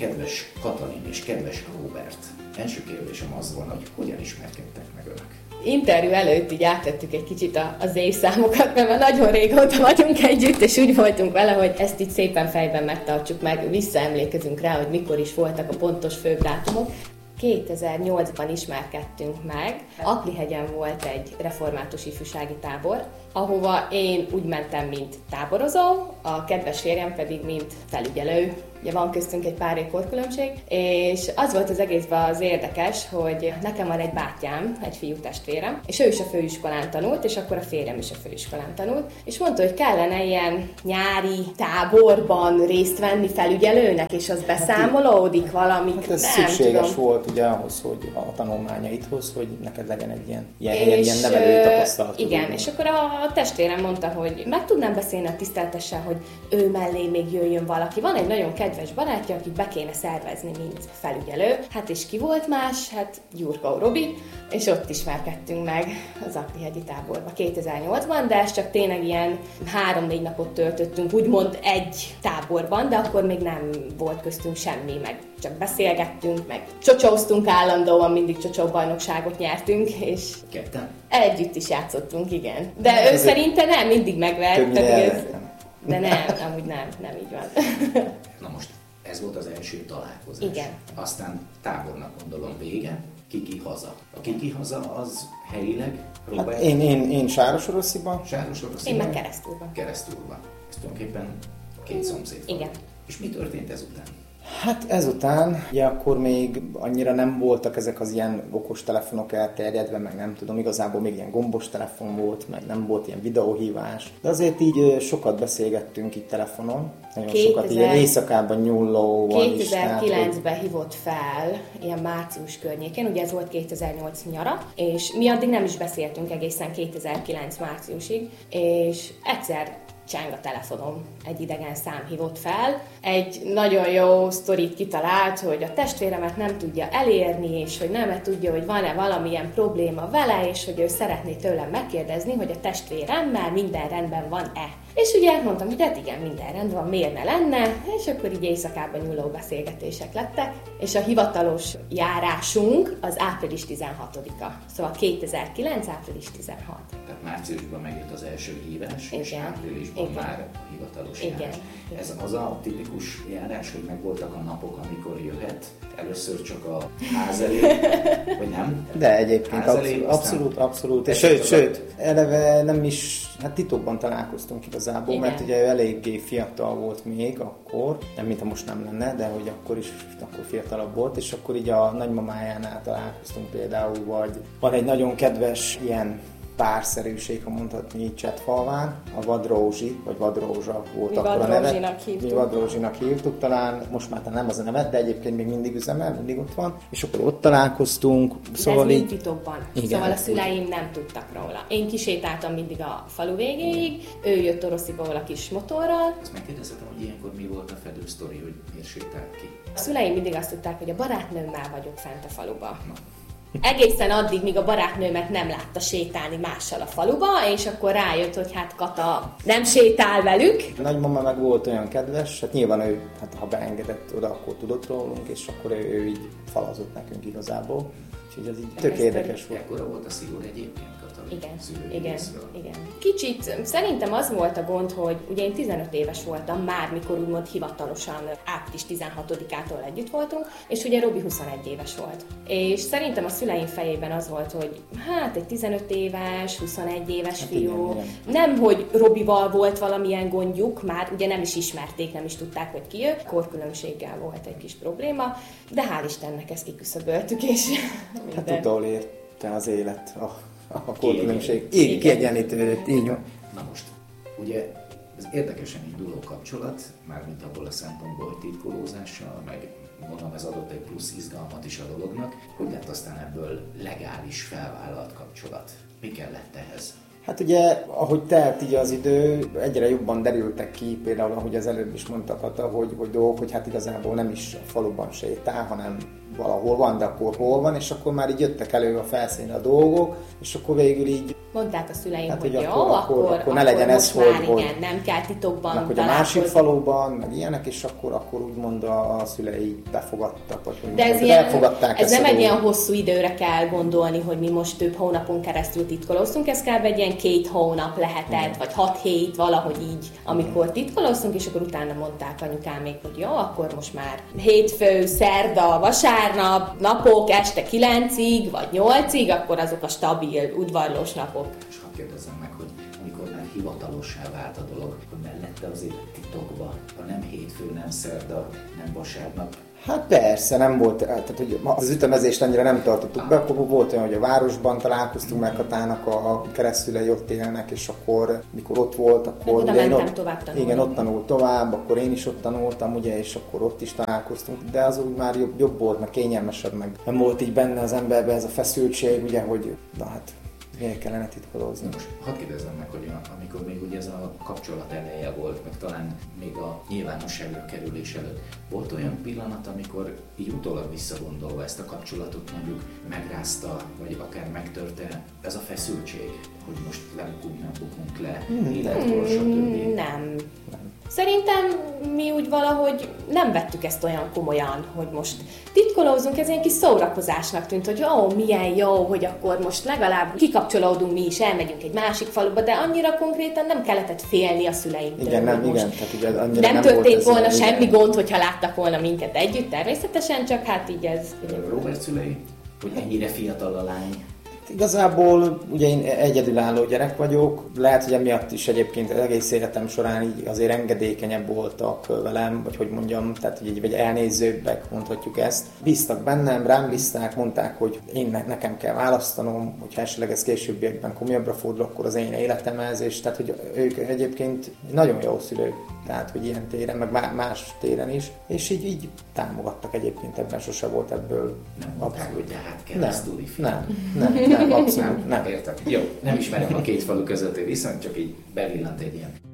Kedves Katalin és kedves Róbert, első kérdésem az van, hogy hogyan ismerkedtek meg önök? Interjú előtt így átvettük egy kicsit az évszámokat, mert már nagyon régóta vagyunk együtt, és úgy voltunk vele, hogy ezt így szépen fejben megtartsuk meg, visszaemlékezünk rá, hogy mikor is voltak a pontos főbb dátumok. 2008-ban ismerkedtünk meg. Aklihegyen volt egy református ifjúsági tábor, ahova én úgy mentem, mint táborozó, a kedves férjem pedig, mint felügyelő. Ugye van köztünk egy pár év korkülönbség, és az volt az egészben az érdekes, hogy nekem van egy bátyám, egy fiú testvérem, és ő is a főiskolán tanult, és akkor a férjem is a főiskolán tanult, és mondta, hogy kellene ilyen nyári táborban részt venni felügyelőnek, és az beszámolódik valamik. Hát ez szükséges volt ugye ahhoz, hogy a tanulmányaidhoz, hogy neked legyen egy ilyen nevelői tapasztalat. Igen, és akkor a testvérem mondta, hogy meg tudnám beszélni a tiszteltessel, hogy ő mellé még jöjjön valaki. Van egy nagyon kedves barátja, akit be kéne szervezni, mint felügyelő. Hát és ki volt más? Hát Gyurkó Robi, és ott ismerkedtünk meg az Aklihegyi táborba 2008-ban, de ez csak tényleg ilyen 3-4 napot töltöttünk, úgymond egy táborban, de akkor még nem volt köztünk semmi, meg csak beszélgettünk, meg csocsóztunk állandóan, mindig csocsóbajnokságot nyertünk, és Ketten? együtt is játszottunk, igen. De ő szerinte nem, mindig megvert. De nem, amúgy nem így van. Na most, ez volt az első találkozás. Igen. Aztán tábornak gondolom vége, Kiki haza. A Kiki haza az helyileg, Robert? Hát én Sárosorossziban. Én meg Keresztúrban. Keresztúrban. Ez tulajdonképpen két szomszéd. Igen. És mi történt ezután? Hát ezután, ugye akkor még annyira nem voltak ezek az ilyen okos telefonok elterjedve, meg nem tudom, igazából még ilyen gombos telefon volt, meg nem volt ilyen videóhívás. De azért így sokat beszélgettünk így telefonon, nagyon sokat, ilyen éjszakában nyúlóval is. 2009-ben hívott fel, ilyen március környékén, ugye ez volt 2008 nyara, és mi addig nem is beszéltünk egészen 2009 márciusig, és egyszer cseng a telefonom, egy idegen szám hívott fel. Egy nagyon jó sztorit kitalált, hogy a testvéremet nem tudja elérni, és hogy nem tudja, hogy van-e valamilyen probléma vele, és hogy ő szeretné tőlem megkérdezni, hogy a testvéremmel minden rendben van-e. És ugye mondtam, hogy hát igen, minden rendben van, miért ne lenne, és akkor így éjszakában nyúló beszélgetések lettek, és a hivatalos járásunk az április 16-a. Szóval 2009. április 16. Tehát márciusban megjött az első hívás, igen. És áprilisban igen. Már a hivatalos igen. járás. Ez az a tipikus járás, hogy megvoltak a napok, amikor jöhet, először csak a ház elé, vagy nem? De egyébként elé, abszolút. És sőt, eleve nem is, hát titokban találkoztunk igazából, igen. Mert ugye ő eléggé fiatal volt még akkor, nem mint ha most nem lenne, de hogy akkor fiatalabb volt, és akkor így a nagymamájánál találkoztunk például, vagy van egy nagyon kedves ilyen párszerűség, ha mondhatni így Csettfalván, a Vadrózsi, vagy Vadrózsa volt akkor a neve. Mi Vadrózsinak hívtuk, talán most már nem az a nevet, de egyébként még mindig üzemel, mindig ott van, és akkor ott találkoztunk. Szóval ez mind titokban. Szóval a szüleim nem tudtak róla. Én kisétáltam mindig a falu végéig, ő jött Orosziból a kis motorral. Azt megkérdezhetem, hogy ilyenkor mi volt a fedősztori, hogy miért sétált ki? A szüleim mindig azt tudták, hogy a barátnőmmel vagyok fent a faluba. Egészen addig, míg a barátnőmet nem látta sétálni mással a faluba, és akkor rájött, hogy hát Kata nem sétál velük. A nagymama meg volt olyan kedves, hát nyilván ő, hát ha beengedett oda, akkor tudott rólunk, és akkor ő így falazott nekünk igazából. Úgyhogy ez így tök érdekes volt. Ekkora volt a szigor egyébként, Katalin? Igen. Kicsit szerintem az volt a gond, hogy ugye én 15 éves voltam már, mikor úgymond hivatalosan április 16-ától együtt voltunk, és ugye Robi 21 éves volt. És szerintem a szüleim fejében az volt, hogy hát egy 15 éves, 21 éves hát fiú, igen. Nem, hogy Robival volt valamilyen gondjuk, már ugye nem is ismerték, nem is tudták, hogy ki ő. Korkülönbséggel volt egy kis probléma, de hál' Istennek ezt kiküszöböltük, és hát utolérte az élet a korkülönbség. Kiegyenlítődött, így van. Na most, ugye ez érdekesen induló kapcsolat, mármint abból a szempontból, hogy titkolózással, meg mondom, ez adott egy plusz izgalmat is a dolognak. Hogy lett aztán ebből legális felvállalt kapcsolat? Mi kellett ehhez? Hát ugye, ahogy telt így az idő, egyre jobban derültek ki, például ahogy az előbb is mondtak, hogy dolgok, hogy hát igazából nem is a faluban sétál, hanem valahol van, de akkor hol van, és akkor már így jöttek elő a felszínre a dolgok, és akkor végül így mondták a szüleim, hát, hogy jó, akkor ne legyen ez, hogy igen, nem kell titokban meg, hogy a másik faluban, meg ilyenek, és akkor úgymond a szülei befogadtak, vagy de ez ilyen, elfogadták ez nem egy ilyen dolgot. hosszú időre kell gondolni, hogy mi most több hónapon keresztül titkolóztunk, ez kb. Egy ilyen 2 hónap lehetett, vagy 6 hét, valahogy így, amikor titkolóztunk, és akkor utána mondták anyukámék, hogy jó, akkor most már hétfő, szerda, vasárnap, napok, este 9-ig, vagy 8-ig, akkor azok a stabil, udvarlós napok. És hadd kérdezzem meg, hogy amikor már hivatalossá vált a dolog, akkor mellette azért titokban, ha nem hétfő, nem szerda, nem vasárnap. Hát persze, nem volt, tehát hogy az ütemezést annyira nem tartottuk be, akkor volt olyan, hogy a városban találkoztunk, meg Katának a keresztülei ott élnek, és akkor, mikor ott volt, akkor... Oda mentem tovább tanulni. Igen, ott tanult tovább, akkor én is ott tanultam, ugye, és akkor ott is találkoztunk, de az úgy már jobb volt, meg kényelmesebb, meg nem volt így benne az emberben ez a feszültség, ugye, hogy na hát... miért kellene titkolózni? Most hadd kérdezzem meg, hogy amikor még ugye ez a kapcsolat eleje volt, meg talán még a nyilvánosságra kerülés előtt, volt olyan pillanat, amikor így utólag visszagondolva ezt a kapcsolatot mondjuk megrázta, vagy akár megtörte ez a feszültség, hogy most lebukunk, nem bukunk le, életről, stb. Nem. Szerintem mi úgy valahogy nem vettük ezt olyan komolyan, hogy most titkolózunk, ez ilyen kis szórakozásnak tűnt, hogy milyen jó, hogy akkor most legalább kikapcsolódunk mi is, elmegyünk egy másik faluba, de annyira konkrétan nem kellett félni a szüleimtől. Igen, nem, most igen, tehát ugye annyira nem történt volt volna ez, semmi igen. gond, hogyha láttak volna minket együtt, természetesen, csak hát így ez... Robert szülei, hogy ennyire fiatal a lány. Igazából ugye én egyedülálló gyerek vagyok, lehet, hogy emiatt is egyébként az egész életem során így azért engedékenyebb voltak velem, vagy hogy mondjam, tehát így vagy elnézőbbek, mondhatjuk ezt. Bíztak bennem, rám bízták, mondták, hogy nekem kell választanom, hogyha esetleg ez későbbiekben komolyabbra fordul, akkor az én életemhez, és tehát, hogy ők egyébként nagyon jó szülők, tehát, hogy ilyen téren, meg más téren is, és így támogattak egyébként, ebben sose volt ebből. Nem mondták, hogy de hát kell ezt tudni. Nem, abszolút nem. Értem. Jó, nem ismerem a két falu közötti viszonyt, csak így bevillant egy ilyen